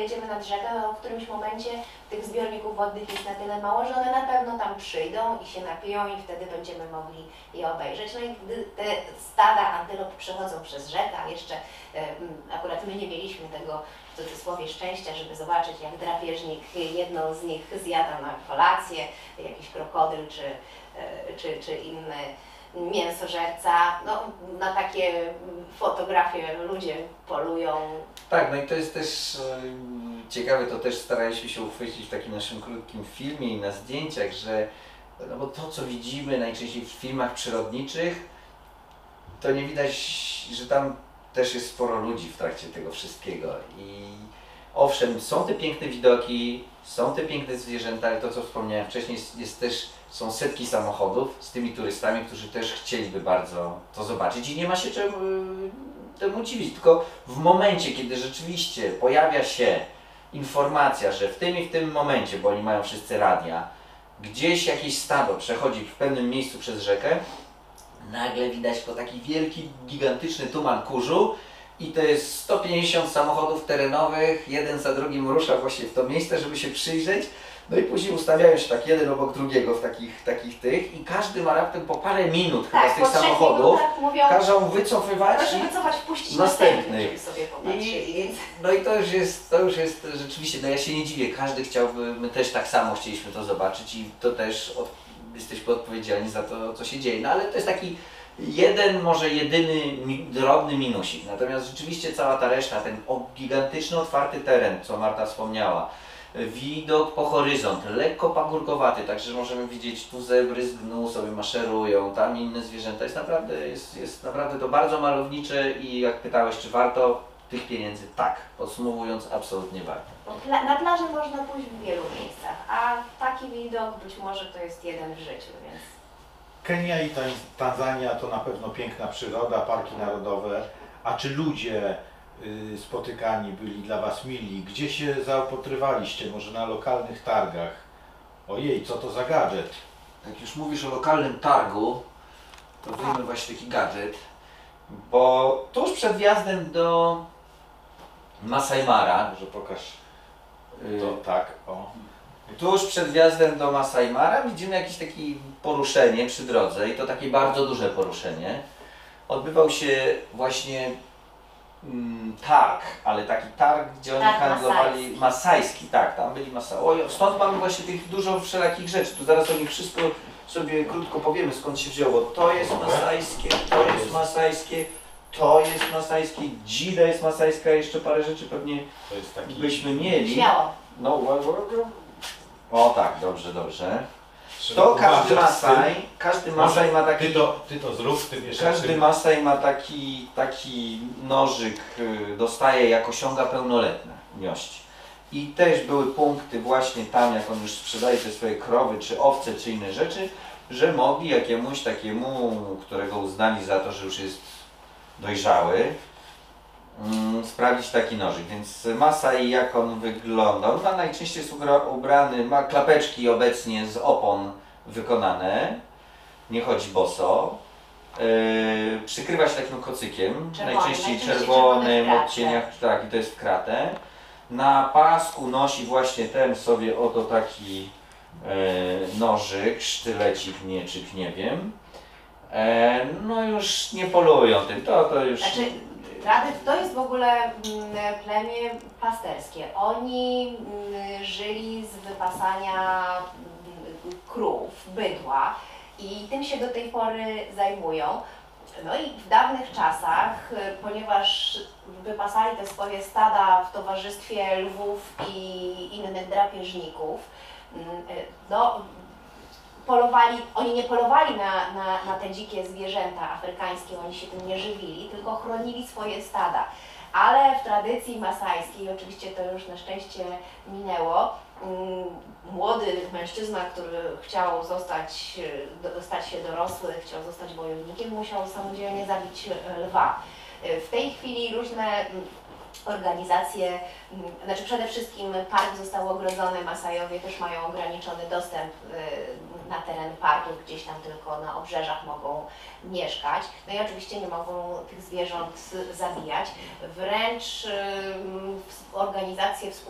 pojedziemy nad rzekę, no w którymś momencie tych zbiorników wodnych jest na tyle mało, że one na pewno tam przyjdą i się napiją i wtedy będziemy mogli je obejrzeć. No i gdy te stada antylop przechodzą przez rzekę, a jeszcze akurat my nie mieliśmy tego w cudzysłowie szczęścia, żeby zobaczyć, jak drapieżnik jedną z nich zjada na kolację, jakiś krokodyl czy inny mięsożerca. No, na takie fotografie ludzie polują. Tak, no i to jest też ciekawe, to też staraliśmy się uchwycić w takim naszym krótkim filmie i na zdjęciach, że no bo to, co widzimy najczęściej w filmach przyrodniczych, to nie widać, że tam też jest sporo ludzi w trakcie tego wszystkiego. I owszem, są te piękne widoki, są te piękne zwierzęta, ale to, co wspomniałem wcześniej, są setki samochodów z tymi turystami, którzy też chcieliby bardzo to zobaczyć i nie ma się temu dziwić, tylko w momencie, kiedy rzeczywiście pojawia się informacja, że w tym i w tym momencie, bo oni mają wszyscy radia, gdzieś jakieś stado przechodzi w pewnym miejscu przez rzekę, nagle widać to taki wielki, gigantyczny tuman kurzu i to jest 150 samochodów terenowych, jeden za drugim rusza właśnie w to miejsce, żeby się przyjrzeć. No i później ustawiają się tak jeden obok drugiego w takich tych i każdy ma raptem po parę minut chyba z tych samochodów, każą wycofywać proszę wycofać, wpuścić następnych. żeby sobie popatrzyli. No i to już jest rzeczywiście, no ja się nie dziwię, każdy chciałby, my też tak samo chcieliśmy to zobaczyć i to też jesteśmy odpowiedzialni za to, co się dzieje. No ale to jest taki jeden, może jedyny drobny minusik. Natomiast rzeczywiście cała ta reszta, ten gigantyczny, otwarty teren, co Marta wspomniała, widok po horyzont, lekko pagórkowaty, także możemy widzieć tu zebry z gnu sobie maszerują, tam inne zwierzęta. Jest naprawdę to bardzo malownicze i jak pytałeś, czy warto tych pieniędzy, tak, podsumowując, absolutnie warto. Na plaży można pójść w wielu miejscach, a taki widok być może to jest jeden w życiu, więc... Kenia i Tanzania to na pewno piękna przyroda, parki narodowe, a czy ludzie spotykani byli dla Was mili? Gdzie się zaopatrywaliście? Może na lokalnych targach? Ojej, co to za gadżet? Jak już mówisz o lokalnym targu, to wyjmę właśnie taki gadżet, bo tuż przed wjazdem do Masai Mara, Może pokaż to tak, o. Tuż przed wjazdem do Masai Mara widzimy jakieś takie poruszenie przy drodze i to takie bardzo duże poruszenie. Odbywał się właśnie targ, ale taki targ, gdzie oni handlowali, masajski, tak, tam byli stąd mamy właśnie tych dużo wszelakich rzeczy, tu zaraz o nich wszystko sobie krótko powiemy, skąd się wzięło. To jest masajskie, to jest masajskie, to jest masajskie, dzida jest masajska, jeszcze parę rzeczy pewnie To jest taki... byśmy mieli. Śmiało. No, o tak, dobrze. To każdy Masaj ma taki... Ty to zrób, ty wiesz. Każdy Masaj ma taki nożyk, dostaje jak osiąga pełnoletność. I też były punkty właśnie tam, jak on już sprzedaje te swoje krowy, czy owce, czy inne rzeczy, że mogli jakiemuś takiemu, którego uznali za to, że już jest dojrzały, sprawdzić taki nożyk. Więc Masai, jak on wygląda? On najczęściej jest ubrany, ma klapeczki obecnie z opon wykonane, nie chodzi boso. Przykrywa się takim kocykiem, najczęściej czerwonym odcieniach, tak, i to jest w kratę. Na pasku nosi właśnie ten sobie oto taki nożyk, sztylecik, mieczyk, nie wiem. No już nie polują tym, to już... Znaczy, Radyt to jest w ogóle plemię pasterskie. Oni żyli z wypasania krów, bydła i tym się do tej pory zajmują. No i w dawnych czasach, ponieważ wypasali te swoje stada w towarzystwie lwów i innych drapieżników, no, oni nie polowali na te dzikie zwierzęta afrykańskie, oni się tym nie żywili, tylko chronili swoje stada. Ale w tradycji masajskiej, oczywiście to już na szczęście minęło, młody mężczyzna, który chciał stać się dorosły, chciał zostać wojownikiem, musiał samodzielnie zabić lwa. W tej chwili różne organizacje, znaczy przede wszystkim park został ogrodzony, Masajowie też mają ograniczony dostęp na teren parków, gdzieś tam tylko na obrzeżach mogą mieszkać. No i oczywiście nie mogą tych zwierząt zabijać. Wręcz organizacje